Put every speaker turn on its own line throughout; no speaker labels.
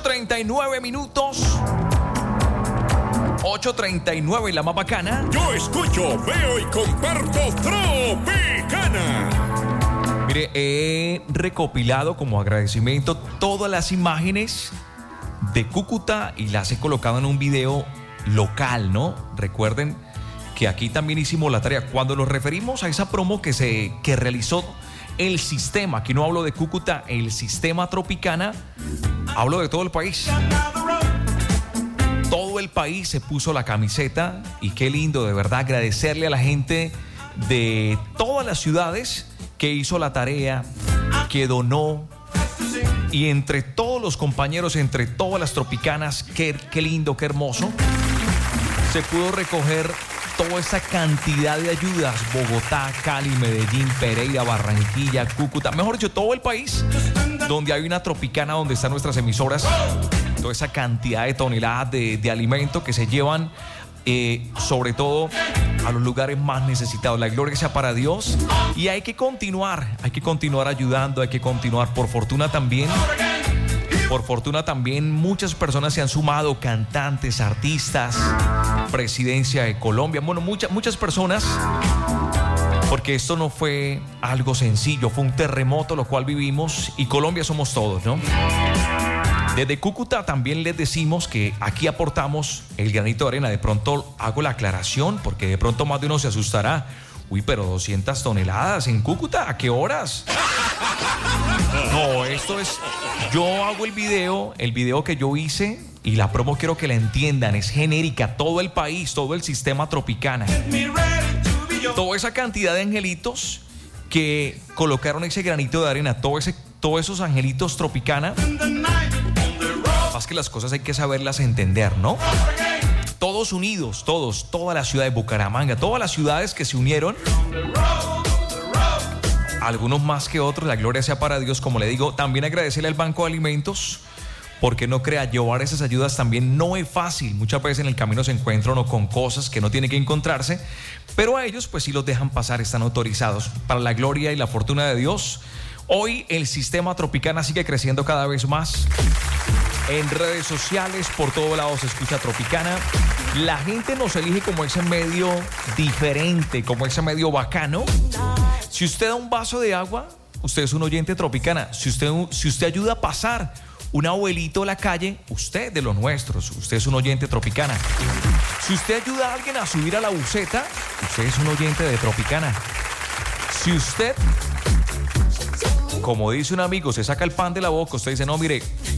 8:39 minutos. 8:39 en la más bacana.
Yo escucho, veo y comparto Tropicana.
Mire, he recopilado como agradecimiento todas las imágenes de Cúcuta y las he colocado en un video local, ¿no? Recuerden que aquí también hicimos la tarea. Cuando nos referimos a esa promo que realizó el sistema, aquí no hablo de Cúcuta, el sistema Tropicana, hablo de todo el país. Todo el país se puso la camiseta y qué lindo, de verdad, agradecerle a la gente de todas las ciudades que hizo la tarea, que donó. Y entre todos los compañeros, entre todas las tropicanas, qué lindo, qué hermoso, se pudo recoger toda esa cantidad de ayudas. Bogotá, Cali, Medellín, Pereira, Barranquilla, Cúcuta, mejor dicho, todo el país donde hay una tropicana, donde están nuestras emisoras. Toda esa cantidad de toneladas de alimento que se llevan, sobre todo a los lugares más necesitados. La gloria sea para Dios y hay que continuar ayudando, hay que continuar. Por fortuna también muchas personas se han sumado, cantantes, artistas, Presidencia de Colombia, bueno, muchas personas, porque esto no fue algo sencillo, fue un terremoto lo cual vivimos y Colombia somos todos, ¿no? Desde Cúcuta también les decimos que aquí aportamos el granito de arena. De pronto hago la aclaración porque de pronto más de uno se asustará. Uy, pero 200 toneladas en Cúcuta, ¿a qué horas? No, esto es... Yo hago el video que yo hice y la promo quiero que la entiendan, es genérica, todo el país, todo el sistema Tropicana. Toda esa cantidad de angelitos que colocaron ese granito de arena, todos esos angelitos Tropicana. Más que las cosas hay que saberlas entender, ¿no? Todos unidos, toda la ciudad de Bucaramanga, todas las ciudades que se unieron, algunos más que otros, la gloria sea para Dios, como le digo. También agradecerle al Banco de Alimentos, porque no crea, llevar esas ayudas también no es fácil. Muchas veces en el camino se encuentran uno con cosas que no tiene que encontrarse, pero a ellos pues sí los dejan pasar, están autorizados. Para la gloria y la fortuna de Dios, hoy el sistema Tropicana sigue creciendo cada vez más. En redes sociales, por todo lado se escucha Tropicana. La gente nos elige como ese medio diferente, como ese medio bacano. Si usted da un vaso de agua, usted es un oyente Tropicana. Si usted ayuda a pasar un abuelito a la calle, usted de los nuestros, usted es un oyente Tropicana. Si usted ayuda a alguien a subir a la buseta, usted es un oyente de Tropicana. Si usted, como dice un amigo, se saca el pan de la boca, usted dice, no, mire,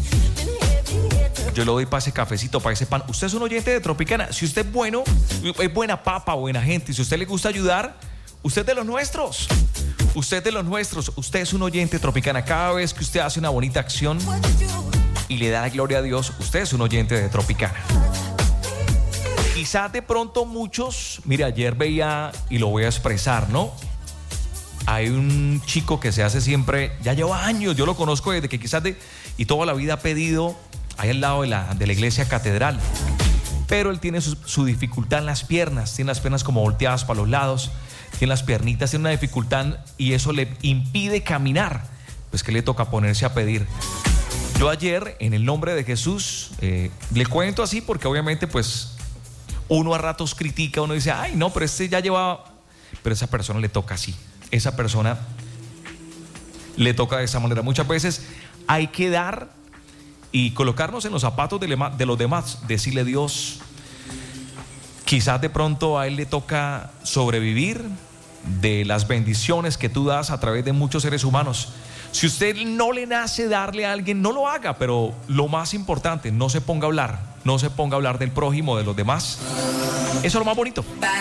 yo le doy para ese cafecito, para ese pan. Usted es un oyente de Tropicana. Si usted es bueno, es buena papa, buena gente. Si a usted le gusta ayudar, usted es de los nuestros. Usted es de los nuestros. Usted es un oyente Tropicana. Cada vez que usted hace una bonita acción y le da la gloria a Dios, usted es un oyente de Tropicana. Quizás de pronto muchos, mire, ayer veía y lo voy a expresar, ¿no? Hay un chico que se hace siempre, ya lleva años, yo lo conozco desde que quizás y toda la vida ha pedido ahí al lado de la iglesia catedral, pero él tiene su dificultad en las piernas, tiene las piernas como volteadas para los lados, tiene las piernitas, tiene una dificultad y eso le impide caminar, pues que le toca ponerse a pedir. Yo ayer, en el nombre de Jesús, le cuento así porque obviamente pues uno a ratos critica, uno dice, ay no, pero ya lleva, pero a esa persona le toca así, esa persona le toca de esa manera. Muchas veces hay que dar y colocarnos en los zapatos de los demás, decirle a Dios, quizás de pronto a Él le toca sobrevivir de las bendiciones que tú das a través de muchos seres humanos. Si usted no le nace darle a alguien, no lo haga, pero lo más importante, no se ponga a hablar del prójimo, de los demás. Eso es lo más bonito.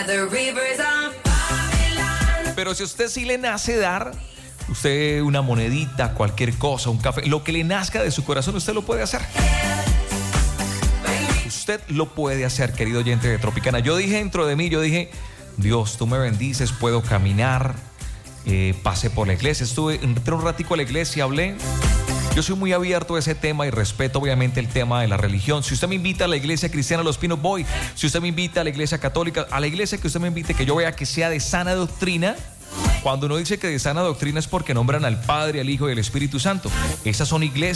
Pero si usted sí le nace dar, usted una monedita, cualquier cosa, un café, lo que le nazca de su corazón, usted lo puede hacer. Usted lo puede hacer, querido oyente de Tropicana. Yo dije dentro de mí, Dios, tú me bendices, puedo caminar. Pasé por la iglesia, entré un ratico a la iglesia, hablé. Yo soy muy abierto a ese tema y respeto obviamente el tema de la religión. Si usted me invita a la iglesia cristiana Los Pinos, voy. Si usted me invita a la iglesia católica, a la iglesia que usted me invite, que yo vea que sea de sana doctrina. Cuando uno dice que de sana doctrina es porque nombran al Padre, al Hijo y al Espíritu Santo. Esas son iglesias